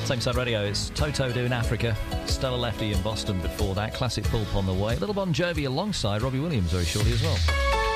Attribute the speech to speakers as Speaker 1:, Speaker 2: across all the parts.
Speaker 1: Same Side Radio, it's Toto doing Africa, Stella Lefty in Boston before that, classic Pulp on the way, Little Bon Jovi alongside Robbie Williams very shortly as well.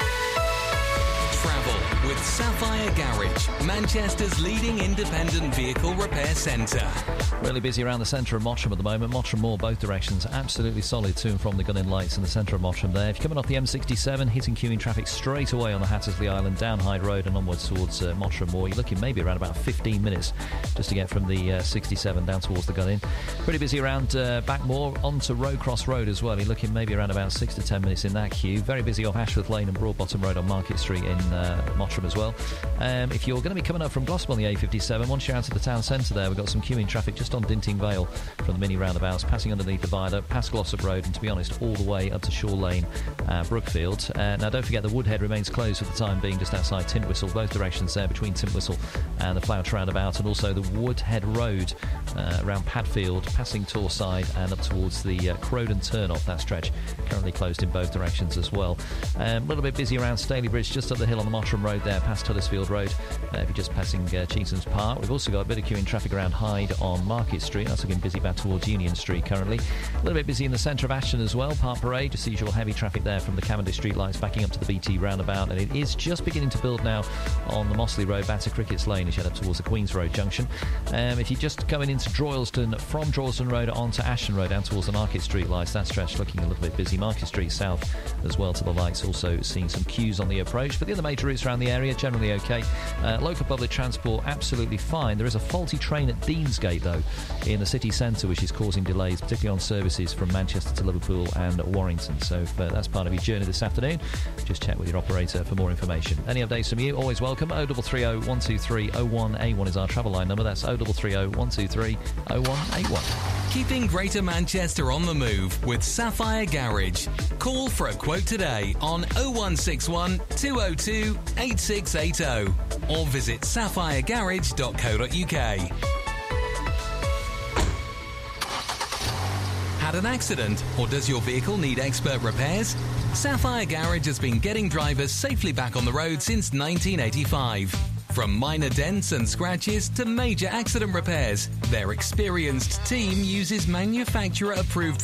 Speaker 2: Travel with Sapphire Garage, Manchester's leading independent vehicle repair centre.
Speaker 1: Really busy around the centre of Mottram at the moment. Mottram Moor, both directions, absolutely solid to and from the Gun-in lights in the centre of Mottram there. If you're coming off the M67, hitting queuing traffic straight away on the Hattersley Island, down Hyde Road and onwards towards Mottram Moor, you're looking maybe around about 15 minutes just to get from the 67 down towards the Gun-in. Pretty busy around Backmoor, onto Rowcross Road as well. You're looking maybe around about 6 to 10 minutes in that queue. Very busy off Ashworth Lane and Broadbottom Road on Market Street in Mottram as well. If you're going to be coming up from Glossop on the A57, once you're out of the town centre there, we've got some queuing traffic just on Dinting Vale from the mini roundabouts, passing underneath the viaduct, past Glossop Road, and to be honest, all the way up to Shore Lane, Brookfield. Now, don't forget the Woodhead remains closed for the time being, just outside Tintwistle, both directions there between Tintwistle and the Flouch roundabout, and also the Woodhead Road around Padfield, passing Torside and up towards the Croydon turn-off, that stretch currently closed in both directions as well. A little bit busy around Staley Bridge, just up the hill on the Mottram Road there, past Huddersfield Road, if you're just passing Cheatham's Park. We've also got a bit of queuing traffic around Hyde on Market Street. That's looking busy back towards Union Street currently. A little bit busy in the centre of Ashton as well. Park Parade, just the usual heavy traffic there from the Cavendish Street lights backing up to the BT roundabout, and it is just beginning to build now on the Mossley Road back to Crickets Lane as you head up towards the Queen's Road junction. If you're just coming into Droylsden from Droylsden Road onto Ashton Road down towards the Market Street lights, that stretch looking a little bit busy. Market Street South as well to the lights, also seeing some queues on the approach, but the other major routes around the area generally okay. Local public transport absolutely fine. There is a faulty train at Deansgate though in the city centre which is causing delays, particularly on services from Manchester to Liverpool and Warrington. So if that's part of your journey this afternoon, just check with your operator for more information. Any updates from you, always welcome. 0330 123 0181 is our travel line number. That's 0330 123 0181.
Speaker 2: Keeping Greater Manchester on the move with Sapphire Garage. Call for a quote today on 0161 202 8680 or visit sapphiregarage.co.uk. Had an accident or does your vehicle need expert repairs? Sapphire Garage has been getting drivers safely back on the road since 1985. From minor dents and scratches to major accident repairs, their experienced team uses manufacturer-approved